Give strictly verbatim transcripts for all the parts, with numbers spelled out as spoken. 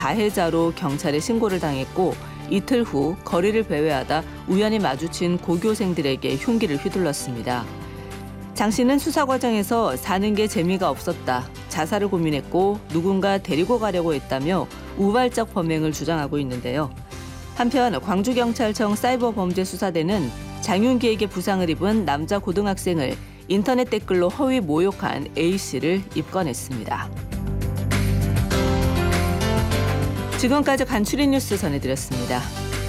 가해자로 경찰에 신고를 당했고 이틀 후 거리를 배회하다 우연히 마주친 고교생들에게 흉기를 휘둘렀습니다. 장 씨는 수사 과정에서 사는 게 재미가 없었다, 자살을 고민했고 누군가 데리고 가려고 했다며 우발적 범행을 주장하고 있는데요. 한편 광주경찰청 사이버범죄수사대는 장윤기에게 부상을 입은 남자 고등학생을 인터넷 댓글로 허위 모욕한 A씨를 입건했습니다. 지금까지 간추린 뉴스 전해드렸습니다.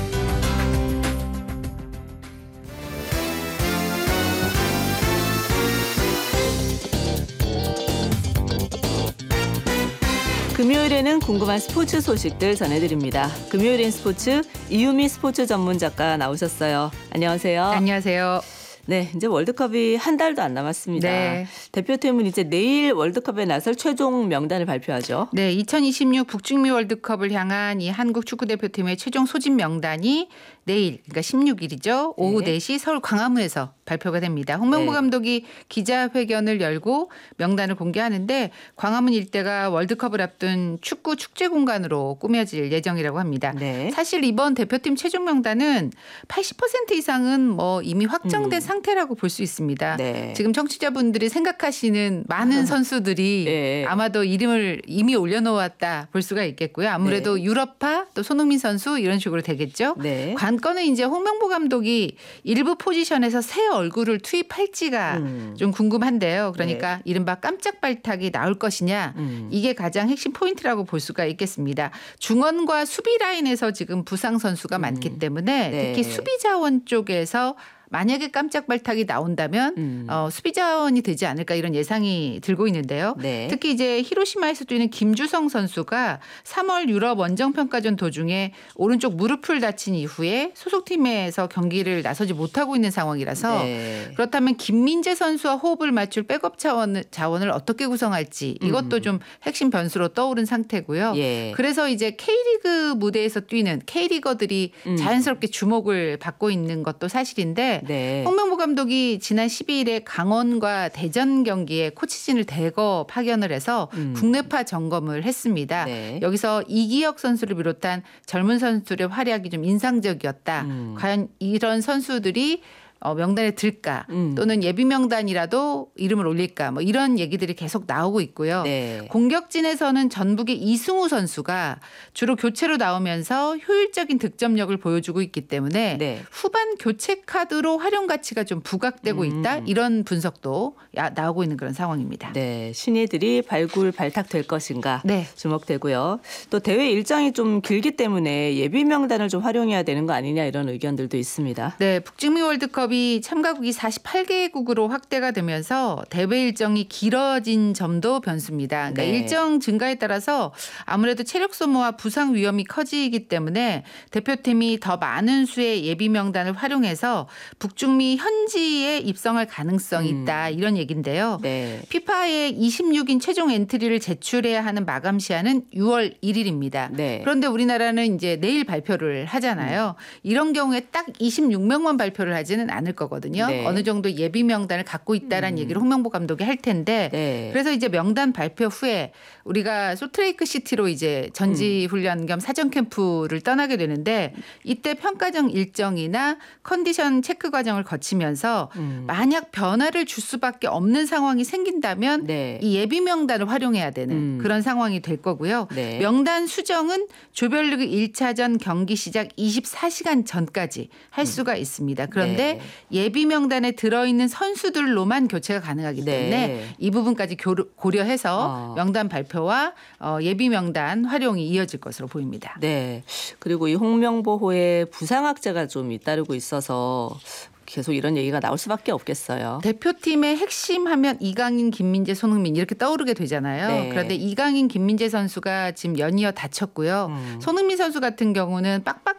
금요일에는 궁금한 스포츠 소식들 전해드립니다. 금요일엔 스포츠 이유미 스포츠 전문 작가 나오셨어요. 안녕하세요. 안녕하세요. 네, 이제 월드컵이 한 달도 안 남았습니다. 네. 대표팀은 이제 내일 월드컵에 나설 최종 명단을 발표하죠. 네, 이천이십육 북중미 월드컵을 향한 이 한국 축구대표팀의 최종 소집 명단이 내일, 그러니까 십육 일이죠. 오후 네. 네 시 서울 광화문에서 발표가 됩니다. 홍명보 네. 감독이 기자회견을 열고 명단을 공개하는데 광화문 일대가 월드컵을 앞둔 축구 축제 공간으로 꾸며질 예정이라고 합니다. 네. 사실 이번 대표팀 최종 명단은 팔십 퍼센트 이상은 뭐 이미 확정된 음. 상태라고 볼 수 있습니다. 네. 지금 청취자분들이 생각하시는 많은 선수들이 네. 아마도 이름을 이미 올려놓았다 볼 수가 있겠고요. 아무래도 네. 유럽파 또 손흥민 선수 이런 식으로 되겠죠. 네. 관건은 이제 홍명보 감독이 일부 포지션에서 새 얼굴을 투입할지가 음. 좀 궁금한데요. 그러니까 네. 이른바 깜짝 발탁이 나올 것이냐. 음. 이게 가장 핵심 포인트라고 볼 수가 있겠습니다. 중원과 수비 라인에서 지금 부상 선수가 음. 많기 때문에 네. 특히 수비 자원 쪽에서 만약에 깜짝 발탁이 나온다면 음. 어, 수비 자원이 되지 않을까 이런 예상이 들고 있는데요. 네. 특히 이제 히로시마에서 뛰는 김주성 선수가 삼월 유럽 원정평가전 도중에 오른쪽 무릎을 다친 이후에 소속팀에서 경기를 나서지 못하고 있는 상황이라서 네. 그렇다면 김민재 선수와 호흡을 맞출 백업 자원, 자원을 어떻게 구성할지 이것도 음. 좀 핵심 변수로 떠오른 상태고요. 예. 그래서 이제 K리그 무대에서 뛰는 K리거들이 음. 자연스럽게 주목을 받고 있는 것도 사실인데 네. 홍명보 감독이 지난 십이 일에 강원과 대전 경기에 코치진을 대거 파견을 해서 음. 국내파 점검을 했습니다. 네. 여기서 이기혁 선수를 비롯한 젊은 선수들의 활약이 좀 인상적이었다. 음. 과연 이런 선수들이 어, 명단에 들까 음. 또는 예비 명단이라도 이름을 올릴까 뭐 이런 얘기들이 계속 나오고 있고요. 네. 공격진에서는 전북의 이승우 선수가 주로 교체로 나오면서 효율적인 득점력을 보여주고 있기 때문에 네. 후반 교체 카드로 활용 가치가 좀 부각되고 있다. 음. 이런 분석도 야- 나오고 있는 그런 상황입니다. 네, 신예들이 발굴 발탁될 것인가 네. 주목되고요. 또 대회 일정이 좀 길기 때문에 예비 명단을 좀 활용해야 되는 거 아니냐 이런 의견들도 있습니다. 네, 북중미 월드컵이 참가국이 사십팔 개국으로 확대가 되면서 대회 일정이 길어진 점도 변수입니다. 그러니까 네. 일정 증가에 따라서 아무래도 체력 소모와 부상 위험이 커지기 때문에 대표팀이 더 많은 수의 예비 명단을 활용해서 북중미 현지에 입성할 가능성이 있다. 이런 얘기인데요. 네. 피파의 이십육 인 최종 엔트리를 제출해야 하는 마감 시한은 유월 일일입니다. 네. 그런데 우리나라는 이제 내일 발표를 하잖아요. 이런 경우에 딱 이십육 명만 발표를 하지는 않을 거거든요. 네. 어느 정도 예비 명단을 갖고 있다라는 얘기를 홍명보 감독이 할 텐데 네. 그래서 이제 명단 발표 후에 우리가 솔트레이크 시티로 이제 전지 훈련 겸 사전 캠프를 떠나게 되는데 이때 평가정 일정이나 컨디션 체크 과정을 거치면서 음. 만약 변화를 줄 수밖에 없는 상황이 생긴다면 네. 이 예비 명단을 활용해야 되는 음. 그런 상황이 될 거고요. 네. 명단 수정은 조별리그 일 차전 경기 시작 이십사 시간 전까지 할 수가 있습니다. 그런데 네. 예비 명단에 들어있는 선수들로만 교체가 가능하기 네. 때문에 이 부분까지 고려- 고려해서 어. 명단 발표와 어, 예비 명단 활용이 이어질 것으로 보입니다. 네. 그리고 이 홍명보호에 부상학자가 좀 잇따르고 있어서 계속 이런 얘기가 나올 수밖에 없겠어요. 대표팀의 핵심 하면 이강인, 김민재, 손흥민 이렇게 떠오르게 되잖아요. 네. 그런데 이강인, 김민재 선수가 지금 연이어 다쳤고요. 음. 손흥민 선수 같은 경우는 빡빡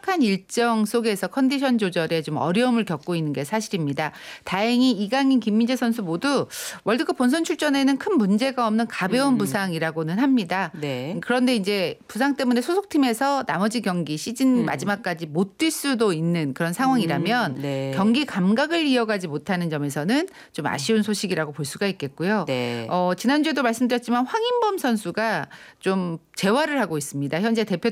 빡빡한 일정 속에서 컨디션 조절에 좀 어려움을 겪고 있는 게 사실입니다. 다행히 이강인, 김민재 선수 모두 월드컵 본선 출전에는 큰 문제가 없는 가벼운 음. 부상이라고는 합니다. 네. 그런데 이제 부상 때문에 소속팀에서 나머지 경기 시즌 음. 마지막까지 못 뛸 수도 있는 그런 상황이라면 음, 네. 경기 감각을 이어가지 못하는 점에서는 좀 아쉬운 소식이라고 볼 수가 있겠고요. 네. 어, 지난주에도 말씀드렸지만 황인범 선수가 좀 재활을 하고 있습니다. 현재 대표